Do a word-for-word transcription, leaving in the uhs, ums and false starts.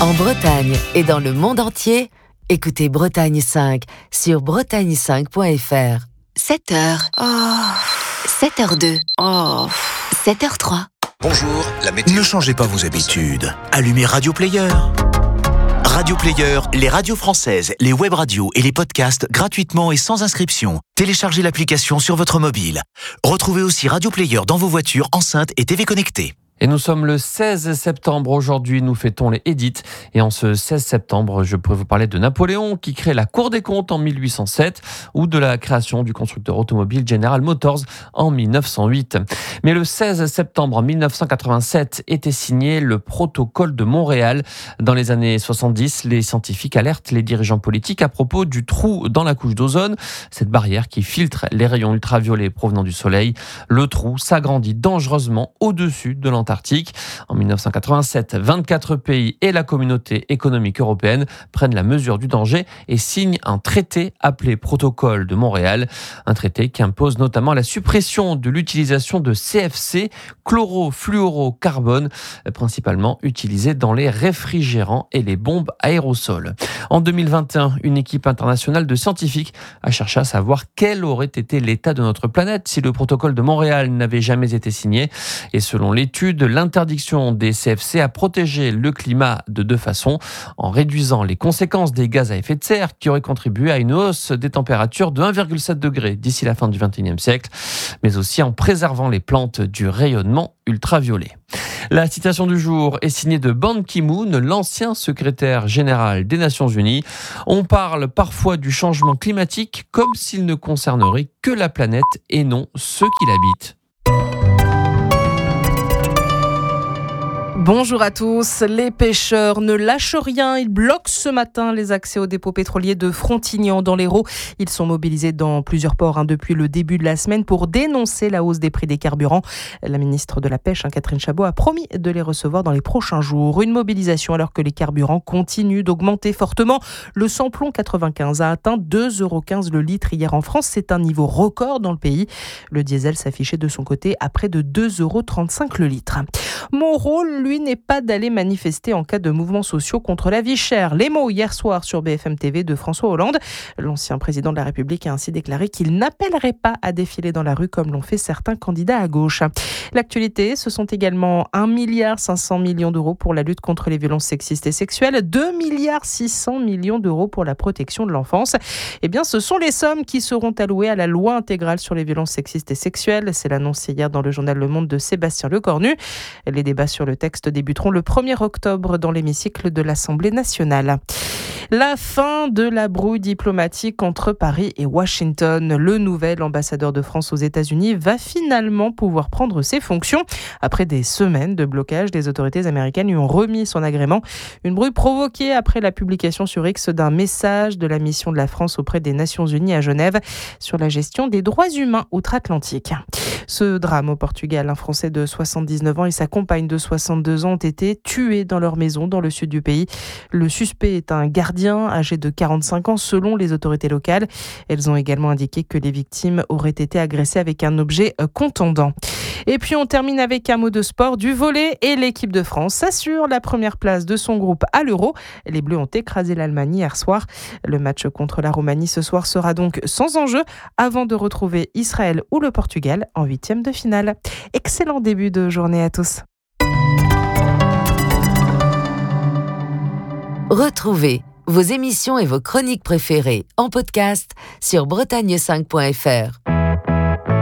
En Bretagne et dans le monde entier, écoutez Bretagne cinq sur bretagne cinq point f r. sept heures. Oh. sept heures deux. Oh. sept heures trois. Bonjour, la météo. Ne changez pas vos habitudes. Allumez Radio Player. Radio Player, les radios françaises, les web radios et les podcasts gratuitement et sans inscription. Téléchargez l'application sur votre mobile. Retrouvez aussi Radio Player dans vos voitures, enceintes et T V connectées. Et nous sommes le seize septembre. Aujourd'hui, nous fêtons les Édith. Et en ce seize septembre, je pourrais vous parler de Napoléon qui crée la Cour des comptes en mille huit cent sept ou de la création du constructeur automobile General Motors en mille neuf cent huit. Mais le seize septembre mille neuf cent quatre-vingt-sept était signé le protocole de Montréal. Dans les années soixante-dix, les scientifiques alertent les dirigeants politiques à propos du trou dans la couche d'ozone, cette barrière qui filtre les rayons ultraviolets provenant du soleil. Le trou s'agrandit dangereusement au-dessus de l'Antarctique. En mille neuf cent quatre-vingt-sept, vingt-quatre pays et la communauté économique européenne prennent la mesure du danger et signent un traité appelé Protocole de Montréal. Un traité qui impose notamment la suppression de l'utilisation de C F C, chlorofluorocarbone, principalement utilisé dans les réfrigérants et les bombes aérosols. En deux mille vingt et un, une équipe internationale de scientifiques a cherché à savoir quel aurait été l'état de notre planète si le protocole de Montréal n'avait jamais été signé. Et selon l'étude, l'interdiction des C F C a protégé le climat de deux façons, en réduisant les conséquences des gaz à effet de serre qui auraient contribué à une hausse des températures de un virgule sept degré d'ici la fin du vingt et unième siècle, mais aussi en préservant les plantes du rayonnement ultraviolet. La citation du jour est signée de Ban Ki-moon, l'ancien secrétaire général des Nations Unies. On parle parfois du changement climatique comme s'il ne concernerait que la planète et non ceux qui l'habitent. Bonjour à tous. Les pêcheurs ne lâchent rien. Ils bloquent ce matin les accès au dépôt pétrolier de Frontignan dans l'Hérault. Ils sont mobilisés dans plusieurs ports hein, depuis le début de la semaine pour dénoncer la hausse des prix des carburants. La ministre de la Pêche, hein, Catherine Chabot, a promis de les recevoir dans les prochains jours. Une mobilisation alors que les carburants continuent d'augmenter fortement. Le samplon quatre-vingt-quinze a atteint deux euros quinze le litre hier en France. C'est un niveau record dans le pays. Le diesel s'affichait de son côté à près de deux euros trente-cinq le litre. Mon rôle, lui, n'est pas d'aller manifester en cas de mouvements sociaux contre la vie chère. Les mots hier soir sur B F M T V de François Hollande. L'ancien président de la République a ainsi déclaré qu'il n'appellerait pas à défiler dans la rue comme l'ont fait certains candidats à gauche. L'actualité, ce sont également un milliard cinq cents millions d'euros pour la lutte contre les violences sexistes et sexuelles, deux milliards six cents millions d'euros pour la protection de l'enfance. Eh bien, ce sont les sommes qui seront allouées à la loi intégrale sur les violences sexistes et sexuelles. C'est l'annonce hier dans le journal Le Monde de Sébastien Lecornu. Les débats sur le texte débuteront le premier octobre dans l'hémicycle de l'Assemblée nationale. La fin de la brouille diplomatique entre Paris et Washington. Le nouvel ambassadeur de France aux États-Unis va finalement pouvoir prendre ses fonctions. Après des semaines de blocage, les autorités américaines lui ont remis son agrément. Une brouille provoquée après la publication sur X d'un message de la mission de la France auprès des Nations Unies à Genève sur la gestion des droits humains outre-Atlantique. Ce drame au Portugal, un Français de soixante-dix-neuf ans et sa compagne de soixante-deux ans ont été tués dans leur maison dans le sud du pays. Le suspect est un gardien âgé de quarante-cinq ans selon les autorités locales. Elles ont également indiqué que les victimes auraient été agressées avec un objet contondant. Et puis on termine avec un mot de sport, du volley, et l'équipe de France s'assure la première place de son groupe à l'Euro. Les Bleus ont écrasé l'Allemagne hier soir. Le match contre la Roumanie ce soir sera donc sans enjeu avant de retrouver Israël ou le Portugal en huitième de finale. Excellent début de journée à tous. Retrouvez vos émissions et vos chroniques préférées en podcast sur bretagne cinq point f r.